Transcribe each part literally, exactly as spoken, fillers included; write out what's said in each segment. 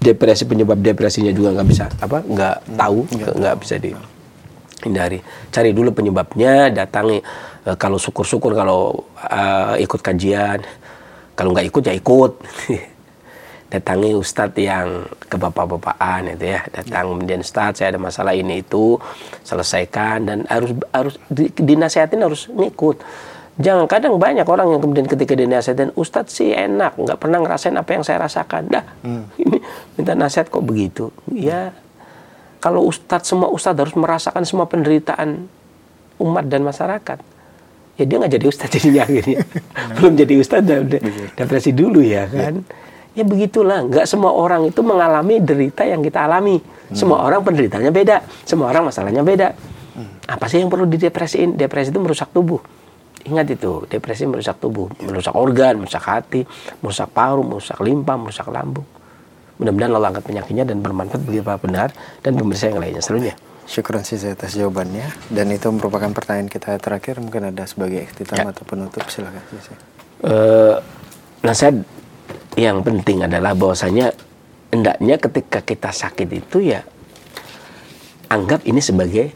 depresi, penyebab depresinya juga nggak bisa apa nggak tahu, nggak bisa dihindari. Cari dulu penyebabnya, datangi. E, kalau syukur-syukur kalau uh, ikut kajian, kalau nggak ikut ya ikut. Datangi ustadz yang kebapak-bapakan itu ya, datang kemudian ustadz saya ada masalah ini itu, selesaikan, dan harus harus di, dinasihatin harus ngikut. Jangan, kadang banyak orang yang kemudian ketika dinasihatin, ustadz sih enak, nggak pernah ngerasain apa yang saya rasakan, dah hmm. ini minta nasihat kok begitu. Ya kalau ustadz, semua ustadz harus merasakan semua penderitaan umat dan masyarakat, ya dia nggak jadi ustadz jadinya akhirnya. Belum jadi ustadz udah depresi dulu ya kan. Ya begitulah, nggak semua orang itu mengalami derita yang kita alami. Hmm. Semua orang penderitanya beda, semua orang masalahnya beda. Hmm. Apa sih yang perlu didepresiin? Depresi itu merusak tubuh. Ingat itu, depresi merusak tubuh, merusak organ, merusak hati, merusak paru, merusak limpa, merusak lambung. Mudah-mudahan Allah angkat penyakitnya dan bermanfaat bagi para benar dan pemirsa yang lainnya selanjutnya. Syukran sih atas jawabannya, dan itu merupakan pertanyaan kita terakhir. Mungkin ada sebagai ikhtitam ya. atau penutup, silakan. Uh, nasihat yang penting adalah bahwasanya hendaknya ketika kita sakit itu ya anggap ini sebagai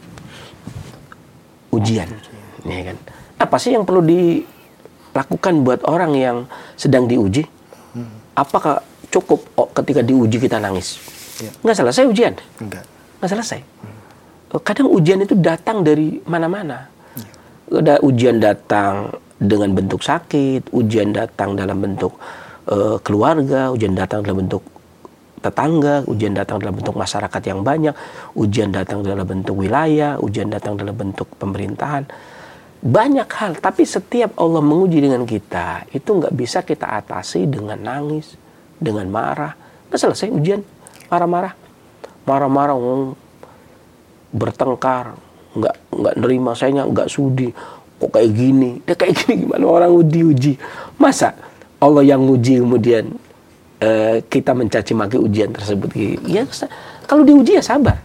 ujian, ya kan? Apa sih yang perlu dilakukan buat orang yang sedang diuji? Apakah cukup oh, ketika diuji kita nangis? Ya. Nggak selesai ujian? Enggak. Nggak selesai. Kadang ujian itu datang dari mana-mana. Ya. Ada ujian datang dengan bentuk sakit, ujian datang dalam bentuk Uh, keluarga, ujian datang dalam bentuk tetangga, ujian datang dalam bentuk masyarakat yang banyak, ujian datang dalam bentuk wilayah, ujian datang dalam bentuk pemerintahan. Banyak hal, tapi setiap Allah menguji dengan kita, itu nggak bisa kita atasi dengan nangis, dengan marah. Nggak selesai ujian, marah-marah. Marah-marah, bertengkar, nggak, nggak nerima, saya nggak sudi. Kok kayak gini? Dia kayak gini gimana orang uji-uji? Masa Allah yang uji kemudian uh, kita mencaci maki ujian tersebut? Ya, kalau diuji ya sabar.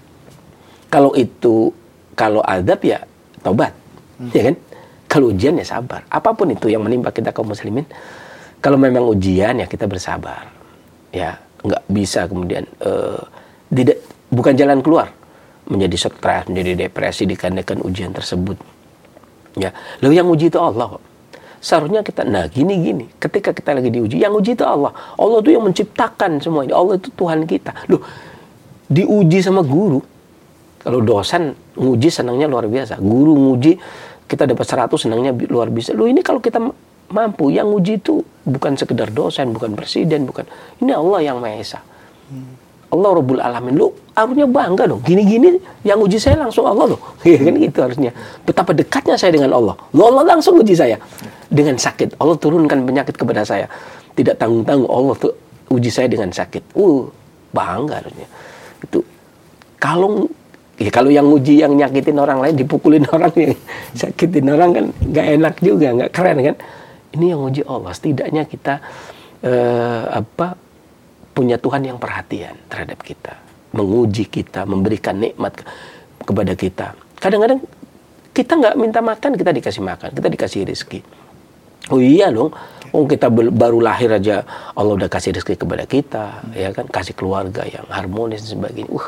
Kalau itu, kalau adab ya taubat, hmm. ya kan? Kalau ujian ya sabar. Apapun itu yang menimpa kita kaum muslimin, kalau memang ujian ya kita bersabar. Ya, nggak bisa kemudian uh, tidak, bukan jalan keluar menjadi stres, menjadi depresi dikarenakan ujian tersebut. Ya, lalu yang uji itu Allah. Seharusnya kita, nah gini-gini, ketika kita lagi diuji, yang uji itu Allah. Allah itu yang menciptakan semua ini. Allah itu Tuhan kita. Loh, diuji sama guru. Kalau dosen nguji senangnya luar biasa. Guru nguji, kita dapat seratus senangnya luar biasa. Loh, ini kalau kita mampu, yang uji itu bukan sekedar dosen, bukan presiden, bukan. Ini Allah yang Maha Esa. Hmm. Allah Rabbul Alamin. Loh, harusnya bangga dong. Gini-gini, yang uji saya langsung Allah loh. Ya kan gitu harusnya. Betapa dekatnya saya dengan Allah. Loh, Allah langsung uji saya. Dengan sakit, Allah turunkan penyakit kepada saya. Tidak tanggung-tanggung, Allah tuh uji saya dengan sakit. Uh, bangga harusnya. Itu kalau ya kalau yang uji yang nyakitin orang lain, dipukulin orang, yang sakitin orang kan nggak enak juga, nggak keren kan. Ini yang uji Allah. Setidaknya kita uh, apa punya Tuhan yang perhatian terhadap kita, menguji kita, memberikan nikmat ke, kepada kita. Kadang-kadang kita nggak minta makan, kita dikasih makan, kita dikasih rezeki. Oh iya dong, oh kita baru lahir aja Allah udah kasih rezeki kepada kita, hmm. ya kan, kasih keluarga yang harmonis dan sebagainya. Uh,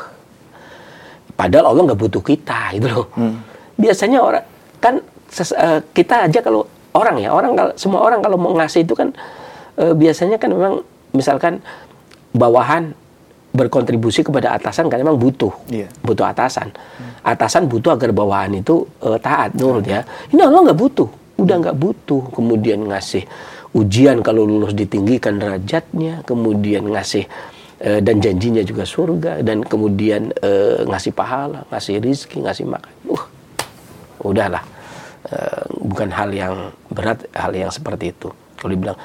padahal Allah nggak butuh kita, gitu loh. Hmm. Biasanya orang kan ses, uh, kita aja kalau orang ya, orang kalau semua orang kalau mau ngasih itu kan uh, biasanya kan memang misalkan bawahan berkontribusi kepada atasan kan memang butuh, yeah. butuh atasan. Hmm. Atasan butuh agar bawahan itu uh, taat, nurut ya. Ini Allah nggak butuh. Udah nggak butuh, kemudian ngasih ujian kalau lulus ditinggikan derajatnya, kemudian ngasih e, dan janjinya juga surga, dan kemudian e, ngasih pahala, ngasih rizki, ngasih makan. Uh, udahlah, e, bukan hal yang berat, hal yang seperti itu. Kalau dibilang,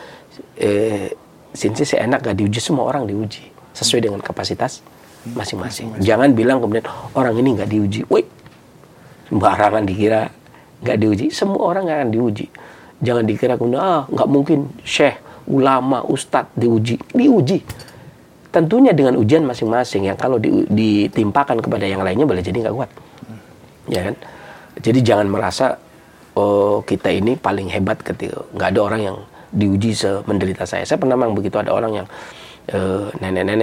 e, sinci seenak gak diuji, semua orang diuji sesuai dengan kapasitas masing-masing. Jangan bilang kemudian orang ini nggak diuji, woi, sembarangan dikira nggak diuji. Semua orang nggak akan diuji. Jangan dikira kemudian ah nggak mungkin syekh, ulama, ustadz diuji. Diuji. Tentunya dengan ujian masing-masing yang kalau di, ditimpakan kepada yang lainnya boleh jadi nggak kuat. Ya kan? Jadi jangan merasa oh kita ini paling hebat ketika nggak ada orang yang diuji semenderita saya. Saya pernah memang begitu, ada orang yang uh, nenek-nenek